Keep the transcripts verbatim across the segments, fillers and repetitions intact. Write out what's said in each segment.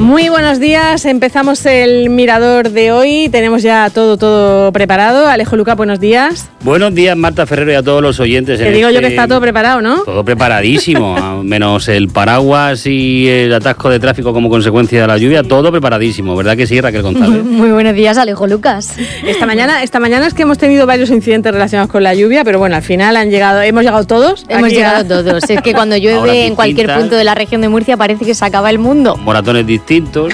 Muy buenos días, empezamos el Mirador de hoy, tenemos ya todo, todo preparado. Alejo Luca, buenos días. Buenos días, Marta Ferrero, y a todos los oyentes. Te digo este... yo que está todo preparado, ¿no? Todo preparadísimo, menos el paraguas y el atasco de tráfico como consecuencia de la lluvia, todo preparadísimo, ¿verdad que sí, Raquel González? Muy buenos días, Alejo Lucas. Esta mañana, esta mañana es que hemos tenido varios incidentes relacionados con la lluvia, pero bueno, al final han llegado, hemos llegado todos. Hemos llegado a... todos, es que cuando llueve en cualquier punto de la región de Murcia parece que se acaba el mundo. Moratones distintos.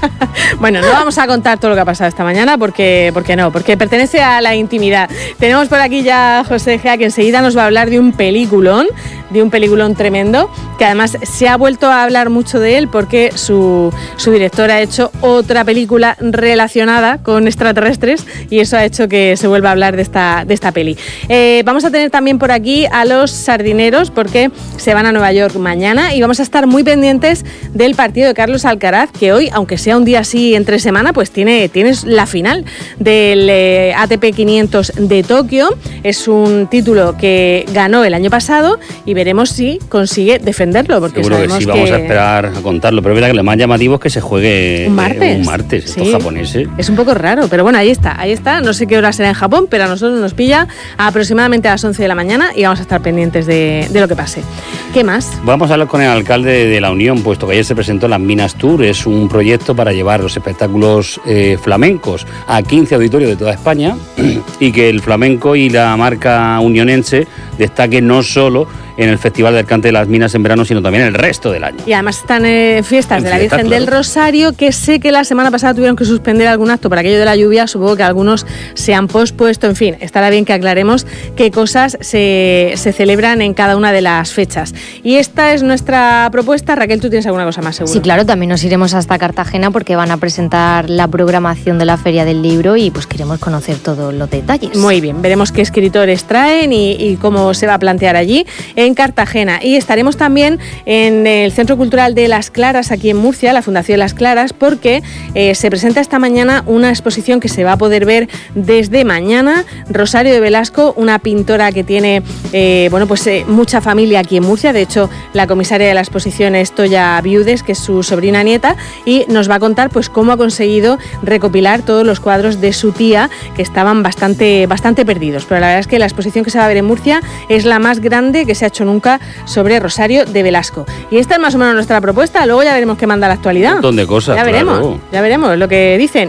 Bueno, no vamos a contar todo lo que ha pasado esta mañana porque, porque no, porque pertenece a la intimidad. Tenemos por aquí ya a José Gea, que enseguida nos va a hablar de un peliculón, de un peliculón tremendo, que además se ha vuelto a hablar mucho de él porque su, su director ha hecho otra película relacionada con extraterrestres y eso ha hecho que se vuelva a hablar de esta, de esta peli. Eh, vamos a tener también por aquí a los sardineros porque se van a Nueva York mañana y vamos a estar muy pendientes del partido de Carlos Alcaraz, que hoy, aunque sea un día así entre semana, pues tiene, tienes la final del eh, A T P quinientos de Tokio. Es un título que ganó el año pasado y veremos si consigue defenderlo, porque seguro sabemos que sí, vamos que... a esperar a contarlo, pero es verdad que lo más llamativo es que se juegue un martes, eh, un martes sí. Estos japoneses. Es un poco raro, pero bueno, ahí está, ahí está, no sé qué hora será en Japón, pero a nosotros nos pilla aproximadamente a las once de la mañana y vamos a estar pendientes de, de lo que pase. ¿Qué más? Vamos a hablar con el alcalde de La Unión, puesto que ayer se presentó Las Minas Tour, es un proyecto para llevar los espectáculos eh, flamencos a quince auditorios de toda España y que el flamenco y la marca unionense destaquen no solo en el Festival del Cante de las Minas en verano, sino también el resto del año. Y además están eh, fiestas en de la fiesta, Virgen claro. del Rosario, que sé que la semana pasada tuvieron que suspender algún acto por aquello de la lluvia, supongo que algunos se han pospuesto, en fin, estará bien que aclaremos qué cosas se, se celebran en cada una de las fechas. Y esta es nuestra propuesta. Raquel, ¿tú tienes alguna cosa más seguro? Sí, claro, también nos iremos hasta Cartagena porque van a presentar la programación de la Feria del Libro y pues queremos conocer todos los detalles. Muy bien, veremos qué escritores traen y, y cómo se va a plantear allí en Cartagena. Y estaremos también en el Centro Cultural de Las Claras, aquí en Murcia, la Fundación Las Claras, porque eh, se presenta esta mañana una exposición que se va a poder ver desde mañana. Rosario de Velasco, una pintora que tiene eh, bueno, pues, eh, mucha familia aquí en Murcia. De hecho, la comisaria de la exposición es Toya Viudes, que es su sobrina nieta, y nos va a contar pues, cómo ha conseguido recopilar todos los cuadros de su tía, que estaban bastante, bastante perdidos. Pero la verdad es que la exposición que se va a ver en Murcia es la más grande que se ha hecho nunca sobre Rosario de Velasco. Y esta es más o menos nuestra propuesta, luego ya veremos qué manda la actualidad. Un montón de cosas, Ya veremos, claro. ya veremos lo que dicen.